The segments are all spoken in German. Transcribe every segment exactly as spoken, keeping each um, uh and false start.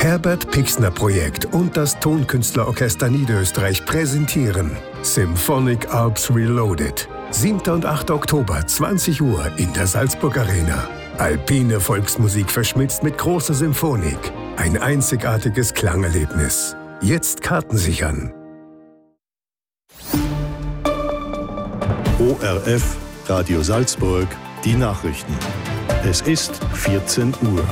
Herbert Pixner Projekt und das Tonkünstlerorchester Niederösterreich präsentieren Symphonic Alps Reloaded. siebter und achter Oktober, zwanzig Uhr in der Salzburg Arena. Alpine Volksmusik verschmitzt mit großer Symphonik. Ein einzigartiges Klangerlebnis. Jetzt Karten sichern. O R F, Radio Salzburg, die Nachrichten. Es ist vierzehn Uhr.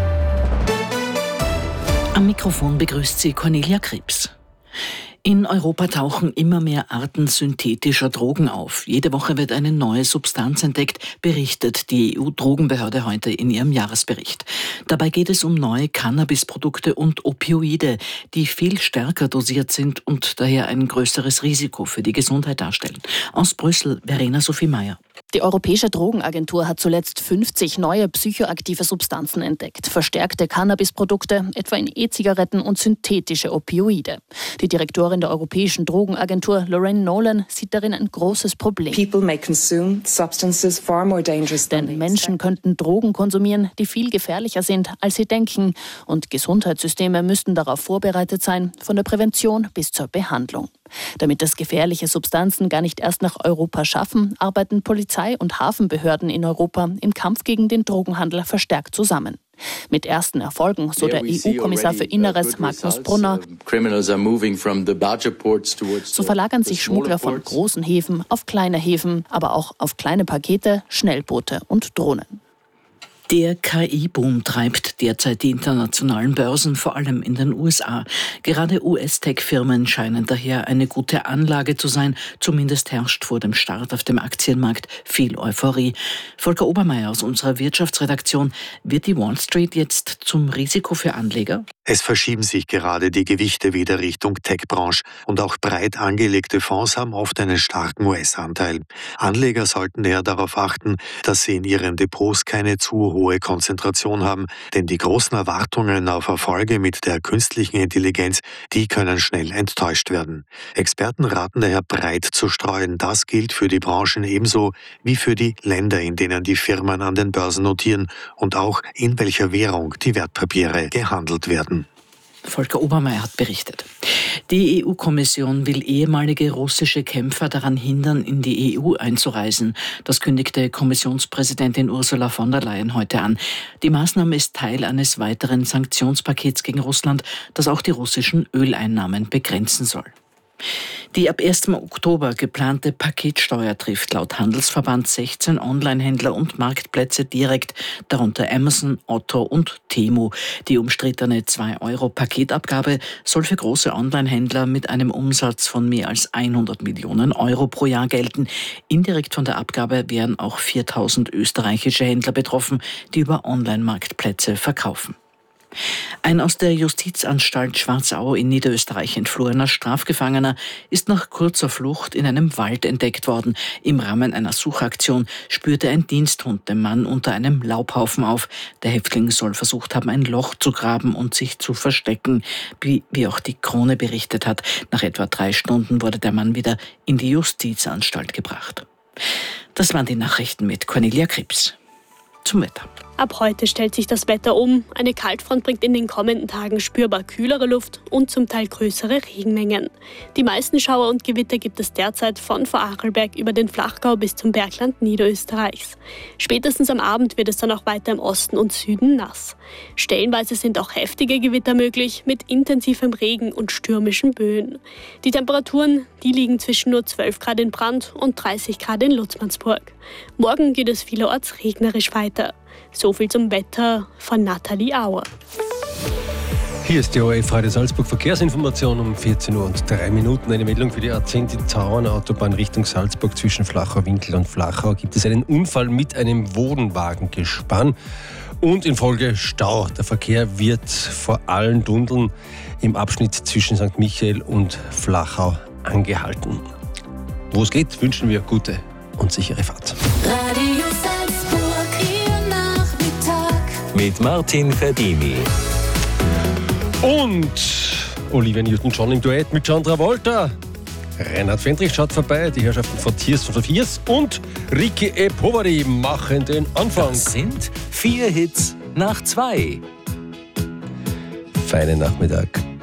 Am Mikrofon begrüßt sie Cornelia Krebs. In Europa tauchen immer mehr Arten synthetischer Drogen auf. Jede Woche wird eine neue Substanz entdeckt, berichtet die E U-Drogenbehörde heute in ihrem Jahresbericht. Dabei geht es um neue Cannabisprodukte und Opioide, die viel stärker dosiert sind und daher ein größeres Risiko für die Gesundheit darstellen. Aus Brüssel, Verena Sophie Meyer. Die Europäische Drogenagentur hat zuletzt fünfzig neue psychoaktive Substanzen entdeckt. Verstärkte Cannabisprodukte, etwa in E-Zigaretten und synthetische Opioide. Die Direktorin der Europäischen Drogenagentur, Lorraine Nolan, sieht darin ein großes Problem. People may consume substances far more dangerous than Denn Menschen könnten Drogen konsumieren, die viel gefährlicher sind, als sie denken. Und Gesundheitssysteme müssten darauf vorbereitet sein, von der Prävention bis zur Behandlung. Damit es gefährliche Substanzen gar nicht erst nach Europa schaffen, arbeiten Polizei und Hafenbehörden in Europa im Kampf gegen den Drogenhandel verstärkt zusammen. Mit ersten Erfolgen, so der E U-Kommissar für Inneres Magnus Brunner. So verlagern sich Schmuggler von großen Häfen auf kleine Häfen, aber auch auf kleine Pakete, Schnellboote und Drohnen. Der K I-Boom treibt derzeit die internationalen Börsen, vor allem in den U S A. Gerade U S-Tech-Firmen scheinen daher eine gute Anlage zu sein. Zumindest herrscht vor dem Start auf dem Aktienmarkt viel Euphorie. Volker Obermeier aus unserer Wirtschaftsredaktion. Wird die Wall Street jetzt zum Risiko für Anleger? Es verschieben sich gerade die Gewichte wieder Richtung Tech-Branche und auch breit angelegte Fonds haben oft einen starken U S-Anteil. Anleger sollten daher darauf achten, dass sie in ihren Depots keine zu hohe Konzentration haben, denn die großen Erwartungen auf Erfolge mit der künstlichen Intelligenz, die können schnell enttäuscht werden. Experten raten daher breit zu streuen. Das gilt für die Branchen ebenso wie für die Länder, in denen die Firmen an den Börsen notieren und auch in welcher Währung die Wertpapiere gehandelt werden. Volker Obermeier hat berichtet. Die E U-Kommission will ehemalige russische Kämpfer daran hindern, in die E U einzureisen. Das kündigte Kommissionspräsidentin Ursula von der Leyen heute an. Die Maßnahme ist Teil eines weiteren Sanktionspakets gegen Russland, das auch die russischen Öleinnahmen begrenzen soll. Die ab ersten Oktober geplante Paketsteuer trifft laut Handelsverband sechzehn Onlinehändler und Marktplätze direkt, darunter Amazon, Otto und Temu. Die umstrittene zwei Euro Paketabgabe soll für große Onlinehändler mit einem Umsatz von mehr als hundert Millionen Euro pro Jahr gelten. Indirekt von der Abgabe wären auch viertausend österreichische Händler betroffen, die über Online-Marktplätze verkaufen. Ein aus der Justizanstalt Schwarzau in Niederösterreich entflohener Strafgefangener ist nach kurzer Flucht in einem Wald entdeckt worden. Im Rahmen einer Suchaktion spürte ein Diensthund den Mann unter einem Laubhaufen auf. Der Häftling soll versucht haben, ein Loch zu graben und sich zu verstecken, wie, wie auch die Krone berichtet hat. Nach etwa drei Stunden wurde der Mann wieder in die Justizanstalt gebracht. Das waren die Nachrichten mit Cornelia Krebs. Zum Wetter. Ab heute stellt sich das Wetter um. Eine Kaltfront bringt in den kommenden Tagen spürbar kühlere Luft und zum Teil größere Regenmengen. Die meisten Schauer und Gewitter gibt es derzeit von Vorarlberg über den Flachgau bis zum Bergland Niederösterreichs. Spätestens am Abend wird es dann auch weiter im Osten und Süden nass. Stellenweise sind auch heftige Gewitter möglich mit intensivem Regen und stürmischen Böen. Die Temperaturen, die liegen zwischen nur zwölf Grad in Brand und dreißig Grad in Lutzmannsburg. Morgen geht es vielerorts regnerisch weiter. So viel zum Wetter von Nathalie Auer. Hier ist die O R F Radio Salzburg Verkehrsinformation um vierzehn Uhr und drei Minuten. Eine Meldung für die A zehn, die Tauernautobahn Richtung Salzburg zwischen Flachau-Winkel und Flachau. Gibt es einen Unfall mit einem Wohnwagengespann und infolge Stau. Der Verkehr wird vor allen Dundeln im Abschnitt zwischen Sankt Michael und Flachau angehalten. Wo es geht, wünschen wir gute und sichere Fahrt. Radio Salzburg, Ihr Nachmittag. Mit Martin Verdini. Und Olivia Newton-John im Duett mit John Travolta. Reinhard Fendrich schaut vorbei, die Herrschaften von Tears for Fears und Ricky E. Poveri machen den Anfang. Das sind vier Hits nach zwei. feinen Nachmittag.